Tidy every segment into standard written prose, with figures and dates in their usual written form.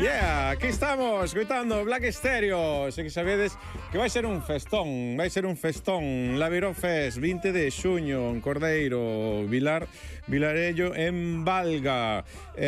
Yeah, aquí estamos, escoitando Black Stereo. Se que sabedes que vai ser un festón, Laviró Fest, 20 de xuño, en Cordeiro, Vilarello, en Valga.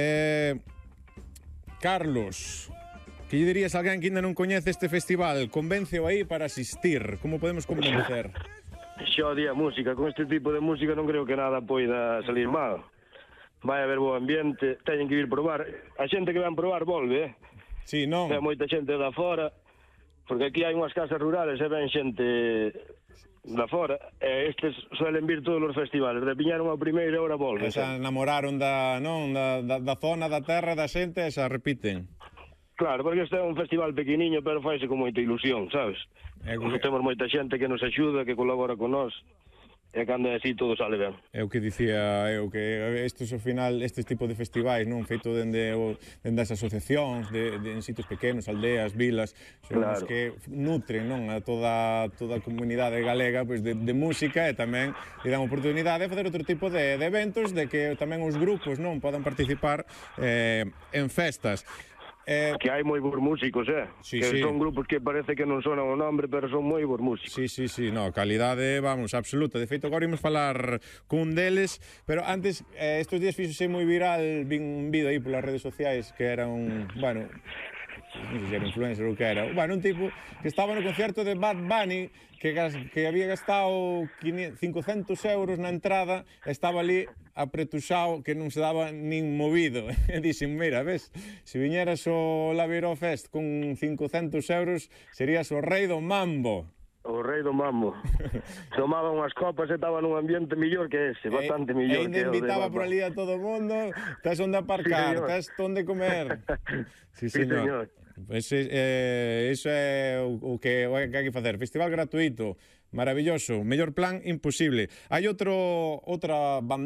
Carlos, que lle dirías a alguén que ainda non coñece este festival? Convénceo aí para asistir. Como podemos convencer? Xo di a música, con este tipo de música non creo que nada poida salir mal. Vai haber bo ambiente, teñen que vir probar. A xente que van probar volve, Sí, non? Ten moita xente da fora, porque aquí hai unhas casas rurales e ven xente da fora, e estes suelen vir todos os festivales. De Piñaron ao primeiro e agora volve. Esa enamoraron da zona, da terra, da xente, e xa repiten. Claro, porque este é un festival pequeniño, pero faise con moita ilusión, sabes? Temos moita xente que nos axuda, que colabora con nós, e cando é así todo sale ben. É o que dicía eu, que estes ao final, estes tipos de festivais, non, feito dende as asociacións en sitios pequenos, aldeas, vilas, son os que nutren, non, a toda a comunidade galega, pois, de música, e tamén lle dan oportunidade de facer outro tipo de eventos, de que tamén os grupos, non, podan participar en festas. Que hai moi bons músicos, Sí, que sí. son grupos que parece que non sonan o nombre, pero son moi bons músicos. Sí, no, calidade, vamos, absoluta. De feito, agora imos falar cun deles, pero antes, estes días fixose moi viral, vin un vídeo aí polas redes sociais que era un, bueno, non sei se era influencer ou que era, bueno, un tipo que estaba no concerto de Bad Bunny, que había gastado 500 euros na entrada, estaba ali apretuxado, que non se daba nin movido. E dixen, mira, ves, se viñeras ao Laviró Fest con 500 euros, serías o rei do mambo. O rei do mambo. Tomaba unhas copas e estaba nun ambiente mellor que ese, bastante mellor que o de Ainda invitaba Bad por Bunny. ali a todo o mundo, tes onde aparcar, tes onde comer. Sí, señor. Iso é o que hai que facer. Festival gratuito, maravilloso, mellor plan imposible. Hai outra